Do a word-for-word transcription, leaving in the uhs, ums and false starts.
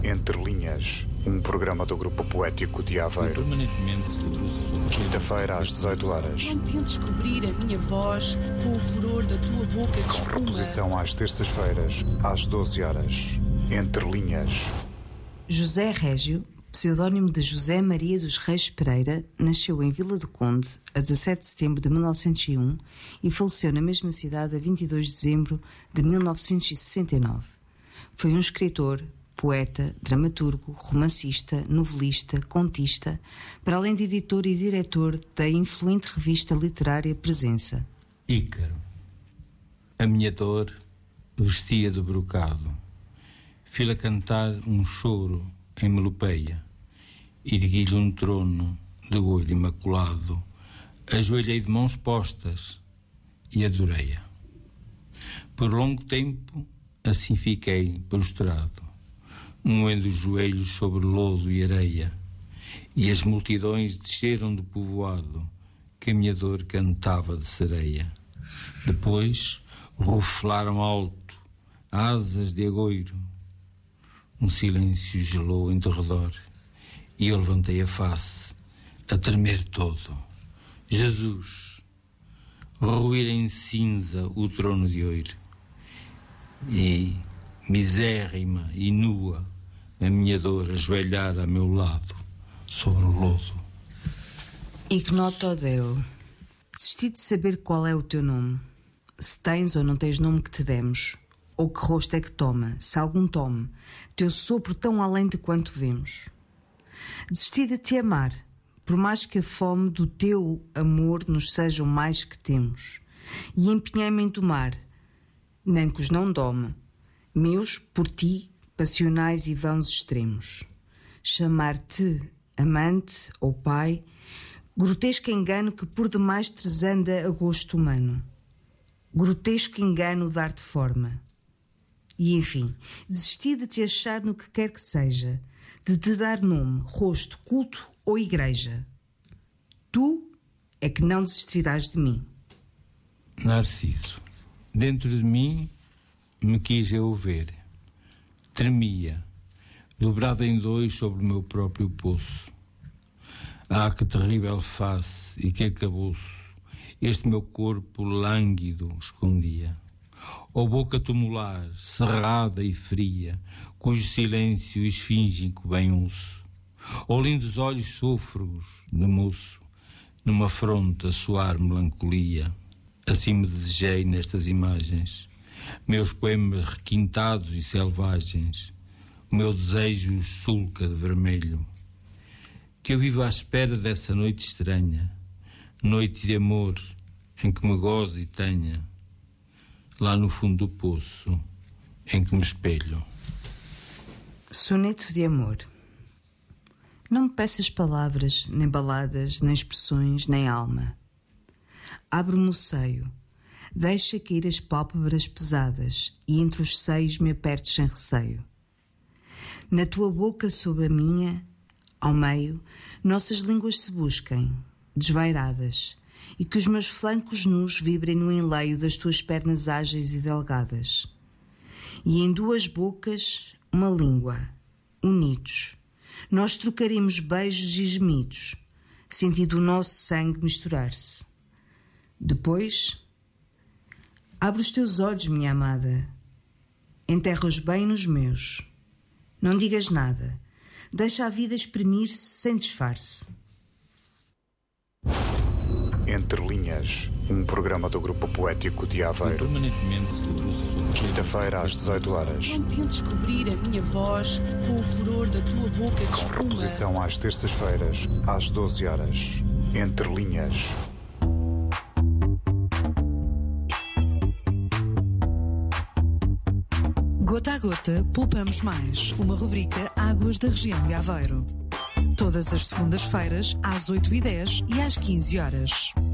Entre Linhas, um programa do Grupo Poético de Aveiro. Quinta-feira às dezoito horas. Não tentes cobrir a minha voz com o furor da tua boca de Com espuma. reposição às terças-feiras, às doze horas. Entre Linhas. José Régio, pseudónimo de José Maria dos Reis Pereira, nasceu em Vila do Conde a dezassete de setembro de mil novecentos e um e faleceu na mesma cidade a vinte e dois de dezembro de mil novecentos e sessenta e nove. Foi um escritor, poeta, dramaturgo, romancista, novelista, contista, para além de editor e diretor da influente revista literária Presença. Ícaro. A minha dor vestia de brocado. Fui-lhe a cantar um choro em melopeia. Ergui-lhe um trono de olho imaculado. Ajoelhei de mãos postas e adorei-a. Por longo tempo assim fiquei prostrado, moendo os joelhos sobre lodo e areia, e as multidões desceram do povoado que a minha dor cantava de sereia. Depois ruflaram alto asas de agoiro. Um silêncio gelou em derredor e eu levantei a face a tremer todo. Jesus, ruir em cinza o trono de ouro, e misérrima e nua a minha dor ajoelhar a meu lado sobre o lodo. Ignoto Deo. Desisti de saber qual é o teu nome, se tens ou não tens nome que te demos, ou que rosto é que toma, se algum tome, teu sopro tão além de quanto vemos. Desisti de te amar, por mais que a fome do teu amor nos seja o mais que temos, e empenhei-me em tomar, nem que os não dome, meus, por ti, passionais e vãos extremos. Chamar-te amante ou pai, grotesco engano que por demais tresanda a gosto humano. Grotesco engano dar-te forma. E, enfim, desisti de te achar no que quer que seja, de te dar nome, rosto, culto ou igreja. Tu é que não desistirás de mim. Narciso. Dentro de mim me quis eu ver. Tremia, dobrado em dois sobre o meu próprio poço. Ah, que terrível face e que acabouço este meu corpo lânguido escondia. Ou boca tumular, cerrada e fria, cujo silêncio esfíngico bem ouço. Ou lindos olhos sôfregos de moço, numa fronte a soar melancolia. Assim me desejei nestas imagens, meus poemas requintados e selvagens, o meu desejo sulca de vermelho. Que eu vivo à espera dessa noite estranha, noite de amor em que me gozo e tenha, lá no fundo do poço em que me espelho. Soneto de amor. Não me peças palavras, nem baladas, nem expressões, nem alma. Abre-me o seio, deixa cair as pálpebras pesadas e entre os seios me apertes sem receio. Na tua boca sobre a minha, ao meio, nossas línguas se busquem, desvairadas, e que os meus flancos nus vibrem no enleio das tuas pernas ágeis e delgadas. E em duas bocas, uma língua, unidos, nós trocaremos beijos e gemidos, sentindo o nosso sangue misturar-se. Depois, abre os teus olhos, minha amada, enterra-os bem nos meus. Não digas nada, deixa a vida exprimir-se sem disfarce. Entre Linhas, um programa do Grupo Poético de Aveiro. Quinta-feira às dezoito horas. Não tentes cobrir a minha voz com o furor da tua boca de Com espuma. reposição às terças-feiras, às doze horas. Entre Linhas. Gota a Gota, Poupamos Mais, uma rubrica Águas da região de Aveiro. Todas as segundas-feiras, às oito e dez e às quinze horas.